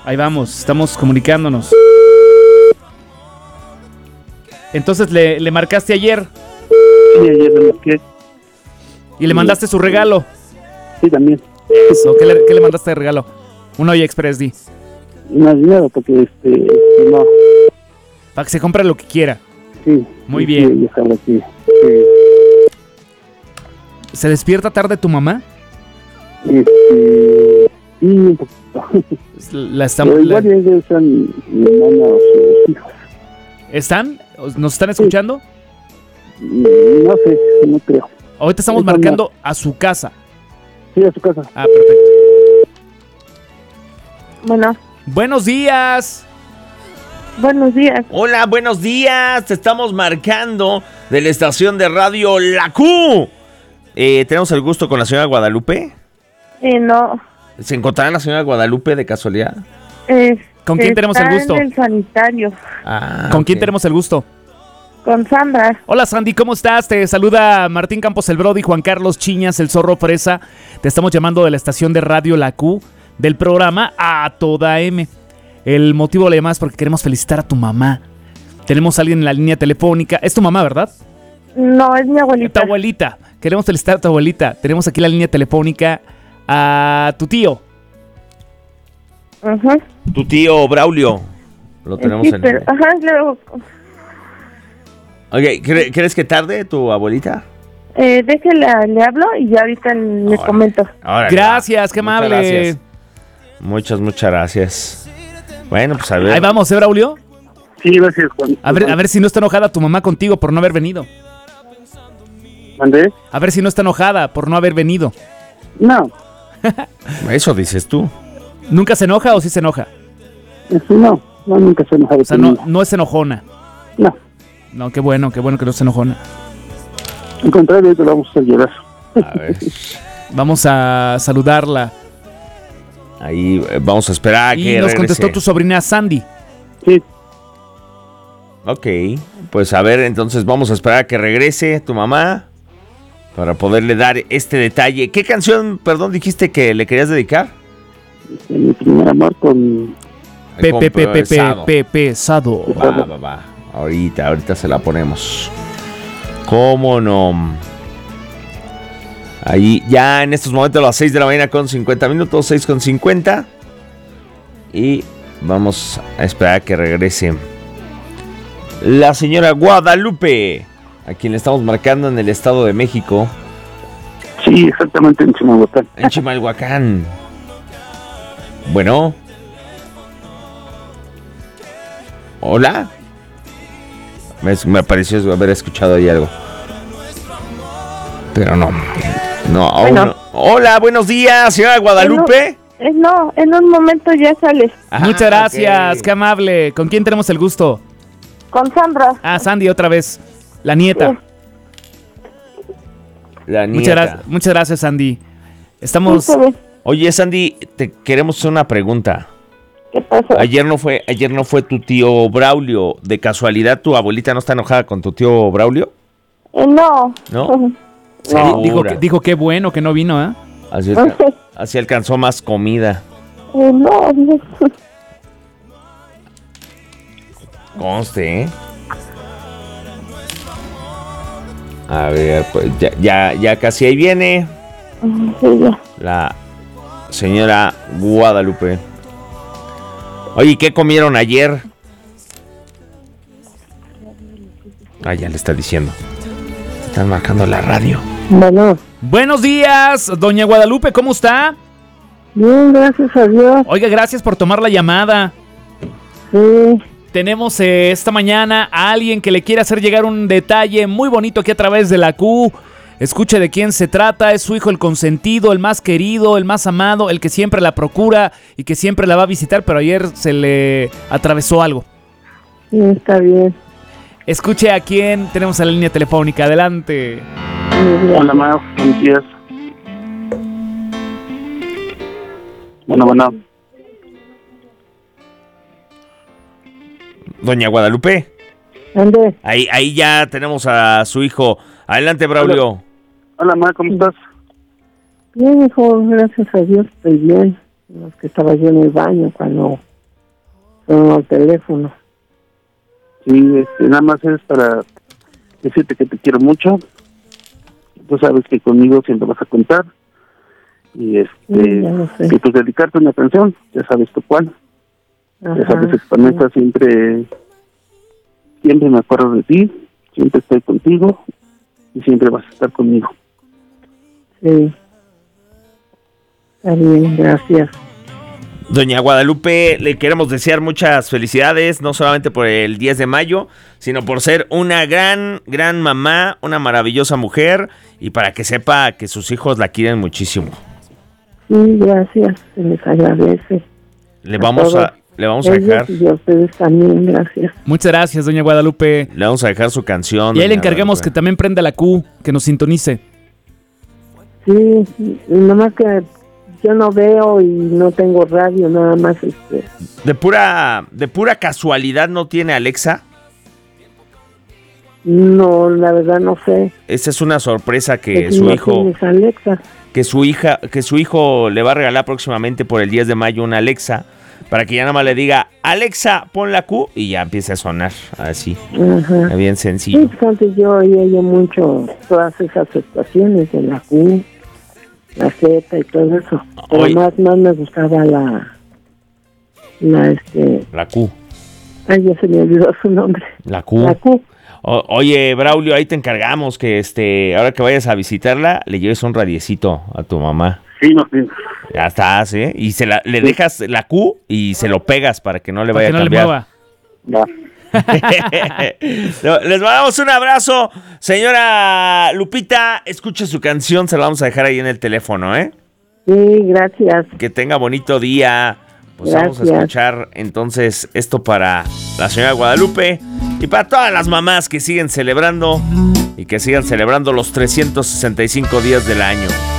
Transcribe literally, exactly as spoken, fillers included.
Ahí vamos, estamos comunicándonos. Entonces, ¿le, le marcaste ayer? Sí, ayer le marqué. ¿Y le mandaste su regalo? Sí, también. Eso, ¿qué le, qué le mandaste de regalo? Un Olla Express, di. Más dinero, porque este, no. Para que se compre lo que quiera. Sí. Muy sí, bien. Sí, ya sí, sí. ¿Se despierta tarde tu mamá? Este, sí, un poquito. La estamos, Pero igual la, ellos están mi hermana o sus hijos. ¿Están? ¿Nos están escuchando? Sí. No sé, no creo. Ahorita estamos Eso marcando no. a su casa. Sí, a su casa. Ah, perfecto. Bueno. Buenos días. Buenos días. Hola, buenos días. Te estamos marcando de la estación de radio La Q. Eh, ¿Tenemos el gusto con la señora Guadalupe? Eh, no. ¿Se encontrará la señora Guadalupe de casualidad? Eh, ¿Con quién tenemos el gusto? En el sanitario. Ah, ¿Con okay. quién tenemos el gusto? Con Sandra. Hola Sandy, ¿cómo estás? Te saluda Martín Campos el Brody, Juan Carlos Chiñas, el Zorro Fresa. Te estamos llamando de la estación de radio La Q, del programa A Toda M. El motivo de la llamada es porque queremos felicitar a tu mamá. Tenemos a alguien en la línea telefónica. Es tu mamá, ¿verdad? No, es mi abuelita. Tu abuelita. Queremos felicitar a tu abuelita. Tenemos aquí en la línea telefónica a tu tío. Ajá. Tu tío Braulio. Lo tenemos sí, en pero, el... ajá, luego... Okay, ¿cre- ¿crees que tarde tu abuelita? Eh, déjela, le hablo y ya ahorita le Ahora, comento. Ahora, Gracias, qué muchas amable. Gracias. Muchas, muchas gracias. Bueno, pues a ver. Ahí vamos, ¿eh, Braulio? Sí, gracias, Juan. A ver, a ver si no está enojada tu mamá contigo por no haber venido. ¿Mandé? A ver si no está enojada por no haber venido. No. Eso dices tú. ¿Nunca se enoja o sí se enoja? Eso no. No, nunca se enojado. O sea, no, no es enojona. No. No, qué bueno, qué bueno que no se enojona. Al contrario, te lo vamos a hacer llorar. A ver. Vamos a saludarla. Ahí eh, vamos a esperar a Y que nos regrese. contestó tu sobrina Sandy. Sí. Ok, pues a ver, entonces vamos a esperar a que regrese tu mamá para poderle dar este detalle. ¿Qué canción, perdón, dijiste que le querías dedicar? Este, mi primer amor con... Pepe, Pepe, Pepe, pesado. Va, va, va. Ahorita, ahorita se la ponemos. ¿Cómo no? Ahí ya en estos momentos a las seis de la mañana con cincuenta minutos, seis con cincuenta. Y vamos a esperar a que regrese la señora Guadalupe, a quien le estamos marcando en el Estado de México. Sí, exactamente, en Chimalhuacán. En Chimalhuacán. Bueno. Hola. Me, me pareció haber escuchado ahí algo. Pero no. No, aún Bueno. no. Hola, buenos días, señora Guadalupe. Eh, no, en un momento ya sales. Ah, Muchas gracias, ok. qué amable. ¿Con quién tenemos el gusto? Con Sandra. Ah, Sandy, otra vez. La nieta. La Muchas, nieta. gra- muchas gracias, Sandy. Estamos... Sí, ¿sabes? Oye, Sandy, te queremos hacer una pregunta. ¿Qué pasó? Ayer no fue, ayer no fue tu tío Braulio. ¿De casualidad tu abuelita no está enojada con tu tío Braulio? Eh, no. ¿No? Sí, No. dijo, que, dijo qué bueno que no vino, ¿eh? Así, alca- así alcanzó más comida. Eh, no. Conste, ¿eh? A ver, pues ya, ya, ya casi ahí viene Sí, ya. la señora Guadalupe. Oye, ¿qué comieron ayer? Ah, ya le está diciendo. Están marcando la radio. Bueno, Buenos días, doña Guadalupe, ¿cómo está? bien, gracias a Dios. Oiga, gracias por tomar la llamada. Sí, Tenemos eh, esta mañana a alguien que le quiere hacer llegar un detalle muy bonito aquí a través de la Q. Escuche de quién se trata, es su hijo el consentido, el más querido, el más amado, el que siempre la procura y que siempre la va a visitar, pero ayer se le atravesó algo. sí, está bien. Escuche a quién tenemos en la línea telefónica, adelante. Hola, ma, buenos días. Bueno, bueno. Doña Guadalupe, ¿Dónde? ahí, ahí ya tenemos a su hijo. Adelante, Braulio. Hola, ma, ¿cómo estás? Bien, hijo, gracias a Dios estoy bien. Es que estaba yo en el baño cuando Con el teléfono. Sí, este, nada más es para decirte que te quiero mucho. Tú sabes que conmigo siempre vas a contar. Y este, Sí, ya lo sé. y pues dedicarte una canción, ya sabes tú cuál. Ajá, Ya sabes que con esta siempre, siempre me acuerdo de ti, siempre estoy contigo y siempre vas a estar conmigo. sí. Está bien, gracias. Doña Guadalupe, le queremos desear muchas felicidades, no solamente por el diez de mayo, sino por ser una gran, gran mamá, una maravillosa mujer, y para que sepa que sus hijos la quieren muchísimo. Sí, gracias, se les agradece. Le A vamos todos a, le vamos a ellos dejar, y a ustedes también, gracias. Muchas gracias, doña Guadalupe. le vamos a dejar su canción. Y ahí le doña encargamos que Guadalupe. también prenda la Q, que nos sintonice. Sí, nomás que yo no veo y no tengo radio, nada más este. De pura, de pura casualidad no tiene Alexa. No, la verdad no sé. Esa es una sorpresa que Si su no hijo, tienes Alexa. que su hija, que su hijo le va a regalar próximamente por el diez de mayo una Alexa, para que ya nada más le diga, Alexa, pon la Q, y ya empiece a sonar así, Ajá. bien Sí, sencillo. pues antes yo oía yo mucho todas esas estaciones de la Q, la Z y todo eso. Pero Oye. más, más me gustaba la, la este, La Q, ay, ya se me olvidó su nombre. la Q. La Q. O- oye, Braulio, ahí te encargamos que este, ahora que vayas a visitarla, le lleves un radiecito a tu mamá. Sí, no, sí. Ya estás, ¿eh? Y se la, le dejas la Q y se lo pegas para que no le Para vaya que no a le cambiar. mueva. Va. Les mandamos un abrazo. Señora Lupita, escuche su canción, se la vamos a dejar ahí en el teléfono, ¿eh? Sí, gracias. Que tenga bonito día. Pues vamos a Gracias. escuchar entonces esto para la señora Guadalupe y para todas las mamás que siguen celebrando y que sigan celebrando los trescientos sesenta y cinco días del año.